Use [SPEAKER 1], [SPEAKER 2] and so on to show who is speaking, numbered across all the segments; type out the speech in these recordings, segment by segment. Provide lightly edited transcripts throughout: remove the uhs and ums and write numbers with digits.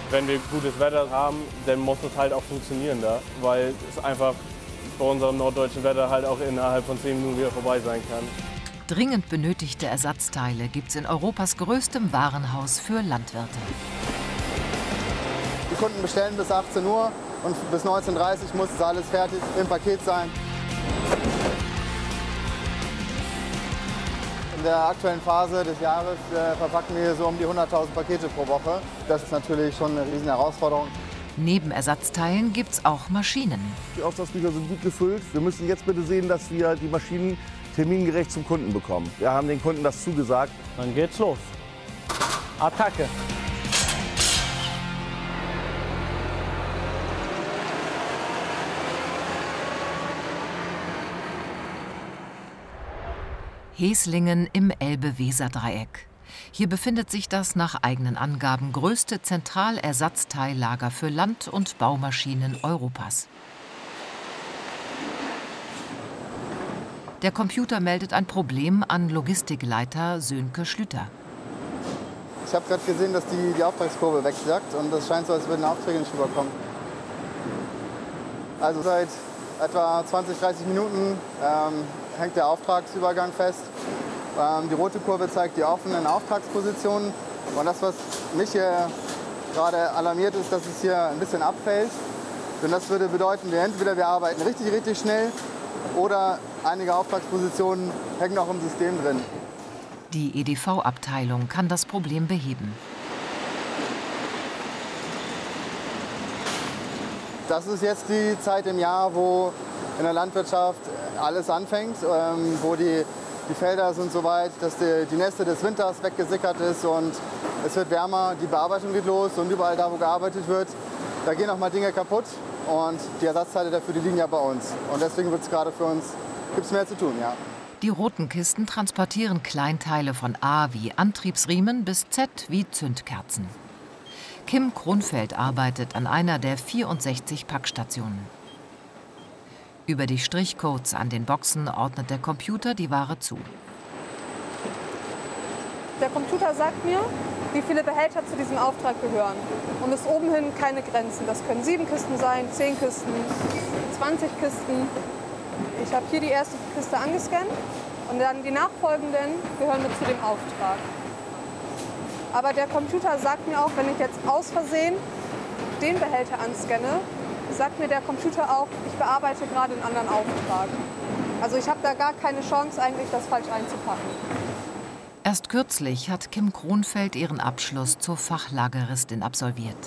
[SPEAKER 1] Wenn wir gutes Wetter haben, dann muss es halt auch funktionieren da, weil es einfach bei unserem norddeutschen Wetter halt auch innerhalb von 10 Minuten wieder vorbei sein kann.
[SPEAKER 2] Dringend benötigte Ersatzteile gibt's in Europas größtem Warenhaus für Landwirte.
[SPEAKER 3] Die Kunden bestellen bis 18 Uhr und bis 19:30 Uhr muss es alles fertig im Paket sein. In der aktuellen Phase des Jahres verpacken wir so um die 100.000 Pakete pro Woche. Das ist natürlich schon eine riesen Herausforderung.
[SPEAKER 2] Neben Ersatzteilen gibt's auch Maschinen.
[SPEAKER 4] Die Auftragsbücher sind gut gefüllt. Wir müssen jetzt bitte sehen, dass wir die Maschinen termingerecht zum Kunden bekommen. Wir haben den Kunden das zugesagt.
[SPEAKER 1] Dann geht's los. Attacke!
[SPEAKER 2] Heslingen im Elbe-Weser-Dreieck. Hier befindet sich das nach eigenen Angaben größte Zentralersatzteillager für Land- und Baumaschinen Europas. Der Computer meldet ein Problem an Logistikleiter Sönke Schlüter.
[SPEAKER 3] Ich habe gerade gesehen, dass die Auftragskurve wegsackt und es scheint so, als würden Aufträge nicht rüberkommen. Also seit etwa 20, 30 Minuten hängt der Auftragsübergang fest. Die rote Kurve zeigt die offenen Auftragspositionen. Und das, was mich hier gerade alarmiert, ist, dass es hier ein bisschen abfällt. Denn das würde bedeuten, entweder wir arbeiten richtig, richtig schnell oder einige Auftragspositionen hängen noch im System drin.
[SPEAKER 2] Die EDV-Abteilung kann das Problem beheben.
[SPEAKER 3] Das ist jetzt die Zeit im Jahr, wo in der Landwirtschaft alles anfängt, wo die Felder sind so weit, dass die Nässe des Winters weggesickert ist und es wird wärmer, die Bearbeitung geht los und überall da, wo gearbeitet wird, da gehen auch mal Dinge kaputt und die Ersatzteile dafür, die liegen ja bei uns. Und deswegen wird es gerade für uns, gibt's mehr zu tun, ja.
[SPEAKER 2] Die roten Kisten transportieren Kleinteile von A wie Antriebsriemen bis Z wie Zündkerzen. Kim Kronfeld arbeitet an einer der 64 Packstationen. Über die Strichcodes an den Boxen ordnet der Computer die Ware zu.
[SPEAKER 5] Der Computer sagt mir, wie viele Behälter zu diesem Auftrag gehören. Und bis oben hin keine Grenzen. Das können 7 Kisten sein, 10 Kisten, 20 Kisten. Ich habe hier die erste Kiste angescannt und dann die nachfolgenden gehören mit zu dem Auftrag. Aber der Computer sagt mir auch, wenn ich jetzt aus Versehen den Behälter anscanne, sagt mir der Computer auch, ich bearbeite gerade einen anderen Auftrag. Also ich habe da gar keine Chance, eigentlich das falsch einzupacken.
[SPEAKER 2] Erst kürzlich hat Kim Kronfeld ihren Abschluss zur Fachlageristin absolviert.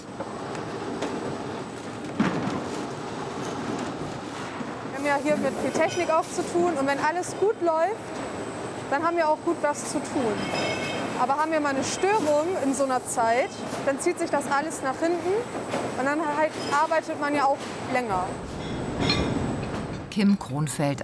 [SPEAKER 5] Wir haben ja hier mit viel Technik auch zu tun und wenn alles gut läuft, dann haben wir auch gut was zu tun. Aber haben wir mal eine Störung in so einer Zeit, dann zieht sich das alles nach hinten und dann halt arbeitet man ja auch länger.
[SPEAKER 2] Kim Kronfeld